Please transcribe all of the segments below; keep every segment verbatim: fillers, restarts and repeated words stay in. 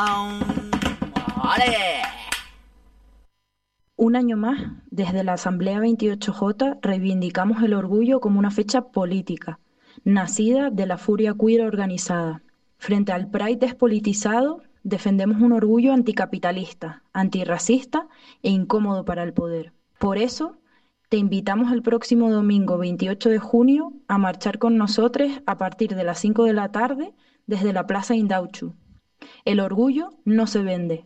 ¡Vale! Un año más, desde la Asamblea veintiocho J, reivindicamos el orgullo como una fecha política, nacida de la furia queer organizada. Frente al Pride despolitizado, defendemos un orgullo anticapitalista, antirracista e incómodo para el poder. Por eso, te invitamos el próximo domingo veintiocho de junio a marchar con nosotros a partir de las cinco de la tarde desde la Plaza Indautxu. El orgullo no se vende.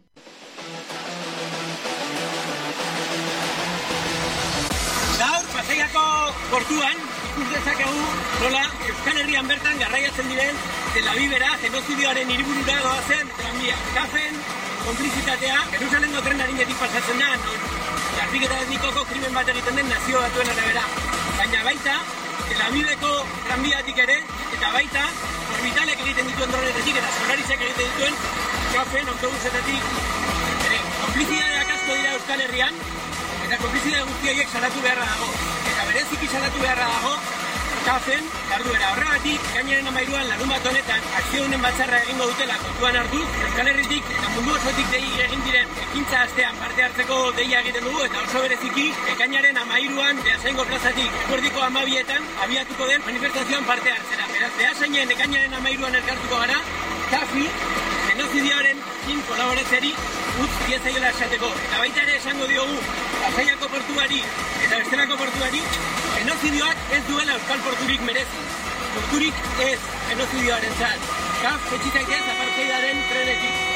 Portuan, ikus dezakegu nola Euskal Herrian bertan garraiatzen diren Tel Avivera genozidioaren hiriburura doazen tranbia. Kafen, konplizitatea, Jerusalengo tren harinetik pasatzen da, non garbiketa etnikoko krimen bat egiten den nazio batuen arabera. Baina baita, Tel Aviveko tranbiatik ere, eta baita, orbitalek egiten dituen dronetetik eta Solarisek egiten dituen kafen, autobusetetik. Ere, konplizitateak asko dira Euskal Herrian, eta konplizitate guzti horiek salatu beharra dago. Eta bereziki salatu beharra dago, kafen, jarduera. Horregatik, ekainaren hamairuan larun bat honetan, akziodunen batzarra egingo dutela kontuan hartu, Euskal Herritik eta mundu osotik dei egin diren ekintza astean parte hartzeko deia egiten dugu, eta oso bereziki, ekainaren hamairuan Beasaingo plazatik, eguerdiko hamabietan, abiatuko den manifestazioan parte hartzera. Beraz, Beasainen ekainaren hamairuan elkartuko gara, kafi, genozidioaren kin kolaboratzeri utz diezaiola esateko. Eta baita ere esango diogu, Pasaiako portuari eta bestelako portuari, genozidioak ez duela euskal porturik merezi. Porturik ez genozidioaren zat. Kaf, etxitaik ez, apartheidaren trenetik.